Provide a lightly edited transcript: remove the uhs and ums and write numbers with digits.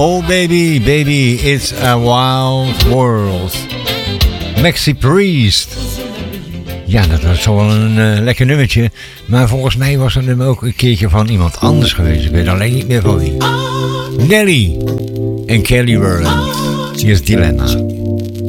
Oh baby, baby, it's a wild world. Maxi Priest. Ja, dat was wel een lekker nummertje. Maar volgens mij was dat nummer ook een keertje van iemand anders geweest. Ik weet alleen niet meer van wie. Nelly en Kelly Rowland. Hier is Dilemma.